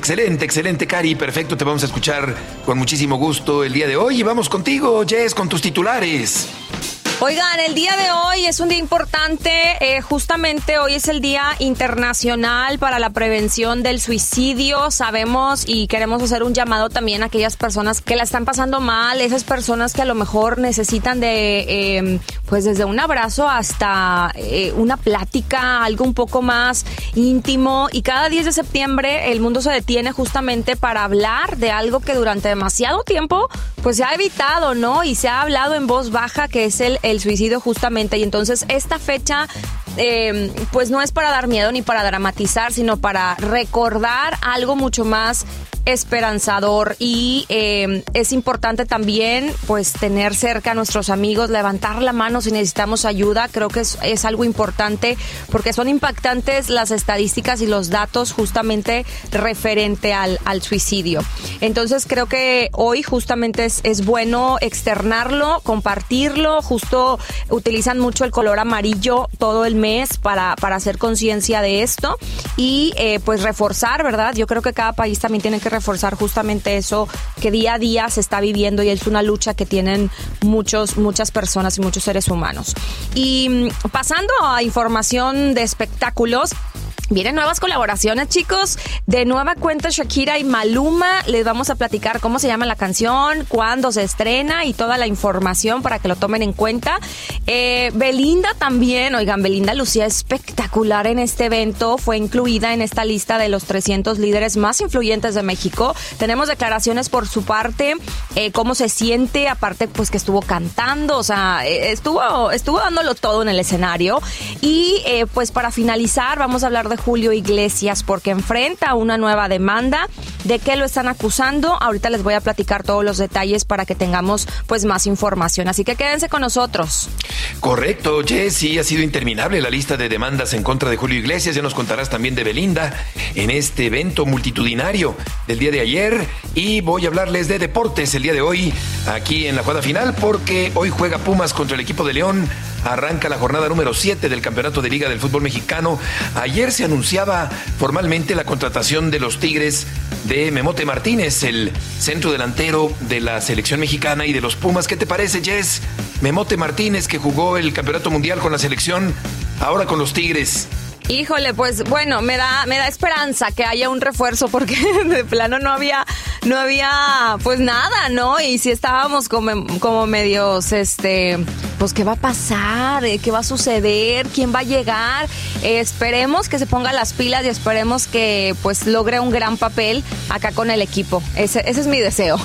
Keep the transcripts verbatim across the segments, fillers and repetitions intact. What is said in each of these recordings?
Excelente, excelente, Cari, perfecto, te vamos a escuchar con muchísimo gusto el día de hoy y vamos contigo, Jess, con tus titulares. Oigan, el día de hoy es un día importante, eh, justamente hoy es el Día Internacional para la Prevención del Suicidio. Sabemos y queremos hacer un llamado también a aquellas personas que la están pasando mal, esas personas que a lo mejor necesitan de, eh, pues desde un abrazo hasta eh, una plática, algo un poco más íntimo. Y cada diez de septiembre el mundo se detiene justamente para hablar de algo que durante demasiado tiempo pues se ha evitado, ¿no? Y se ha hablado en voz baja, que es el, el suicidio justamente. Y entonces esta fecha eh, pues no es para dar miedo ni para dramatizar, sino para recordar algo mucho más esperanzador. Y eh, es importante también pues tener cerca a nuestros amigos, levantar la mano si necesitamos ayuda. Creo que es, es algo importante porque son impactantes las estadísticas y los datos justamente referente al, al suicidio. Entonces creo que hoy justamente es, es bueno externarlo, compartirlo. Justo utilizan mucho el color amarillo todo el mes para, para hacer conciencia de esto y eh, pues reforzar, ¿verdad? Yo creo que cada país también tiene que reforzar justamente eso que día a día se está viviendo y es una lucha que tienen muchos, muchas personas y muchos seres humanos. Y pasando a información de espectáculos, vienen nuevas colaboraciones, chicos. De nueva cuenta Shakira y Maluma. Les vamos a platicar cómo se llama la canción, cuándo se estrena y toda la información para que lo tomen en cuenta. Eh, Belinda también, oigan, Belinda lucía espectacular en este evento. Fue incluida en esta lista de los trescientos líderes más influyentes de México. Tenemos declaraciones por su parte, eh, cómo se siente, aparte pues que estuvo cantando, o sea, eh, estuvo, estuvo dándolo todo en el escenario. Y eh, pues para finalizar vamos a hablar de Julio Iglesias porque enfrenta una nueva demanda. ¿De qué lo están acusando? Ahorita les voy a platicar todos los detalles para que tengamos pues más información. Así que quédense con nosotros. Correcto, Jess, sí, ha sido interminable la lista de demandas en contra de Julio Iglesias. Ya nos contarás también de Belinda en este evento multitudinario del día de ayer. Y voy a hablarles de deportes el día de hoy aquí en la jugada final porque hoy juega Pumas contra el equipo de León. Arranca la jornada número siete del Campeonato de Liga del Fútbol Mexicano. Ayer se anunciaba formalmente la contratación de los Tigres de Memote Martínez, el centro delantero de la selección mexicana y de los Pumas. ¿Qué te parece, Jess? Memote Martínez, que jugó el Campeonato Mundial con la selección, ahora con los Tigres. Híjole, pues bueno, me da me da esperanza que haya un refuerzo porque de plano no había no había pues nada, ¿no? Y si estábamos como, como medios, este, pues ¿qué va a pasar? ¿Qué va a suceder? ¿Quién va a llegar? Eh, esperemos que se ponga las pilas y esperemos que pues logre un gran papel acá con el equipo. Ese, ese es mi deseo.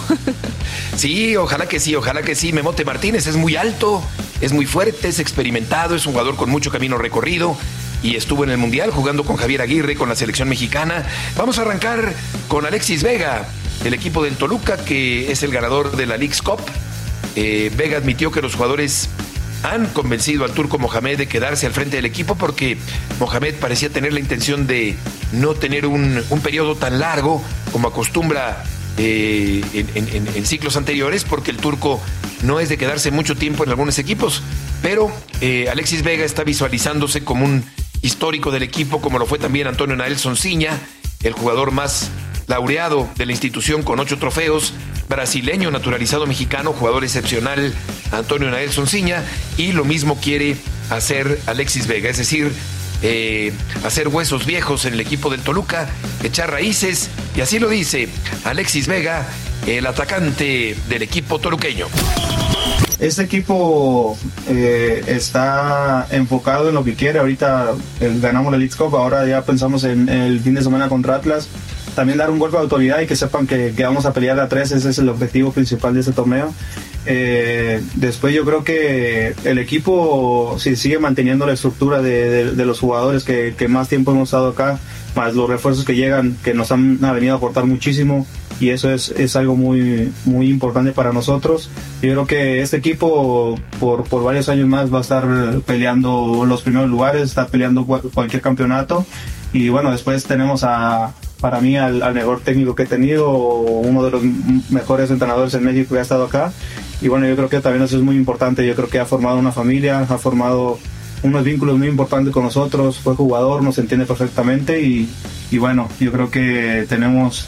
Sí, ojalá que sí, ojalá que sí. Memote Martínez es muy alto, es muy fuerte, es experimentado, es un jugador con mucho camino recorrido. Y estuvo en el Mundial jugando con Javier Aguirre, con la selección mexicana. Vamos a arrancar con Alexis Vega, el equipo del Toluca, que es el ganador de la Leagues Cup. Eh, Vega admitió que los jugadores han convencido al turco Mohamed de quedarse al frente del equipo porque Mohamed parecía tener la intención de no tener un, un periodo tan largo como acostumbra eh, en, en, en ciclos anteriores, porque el turco no es de quedarse mucho tiempo en algunos equipos. Pero eh, Alexis Vega está visualizándose como un histórico del equipo, como lo fue también Antonio Nael Sonsiña, el jugador más laureado de la institución con ocho trofeos, brasileño naturalizado mexicano, jugador excepcional Antonio Nael Sonsiña, y lo mismo quiere hacer Alexis Vega, es decir, eh, hacer huesos viejos en el equipo del Toluca, echar raíces, y así lo dice Alexis Vega, el atacante del equipo toluqueño. Este equipo eh, está enfocado en lo que quiere. Ahorita eh, ganamos la Leagues Cup, ahora ya pensamos en, en el fin de semana contra Atlas. También dar un golpe de autoridad y que sepan que, que vamos a pelear a tres, ese es el objetivo principal de este torneo. Eh, después yo creo que el equipo, si sigue manteniendo la estructura de, de, de los jugadores que, que más tiempo hemos estado acá, más los refuerzos que llegan, que nos han, han venido a aportar muchísimo, y eso es, es algo muy, muy importante para nosotros. Yo creo que este equipo por, por varios años más va a estar peleando los primeros lugares, está peleando cualquier campeonato, y bueno, después tenemos a, para mí al, al mejor técnico que he tenido, uno de los mejores entrenadores en México que ha estado acá, y bueno, yo creo que también eso es muy importante. Yo creo que ha formado una familia, ha formado unos vínculos muy importantes con nosotros, fue jugador, nos entiende perfectamente, y, y bueno, yo creo que tenemos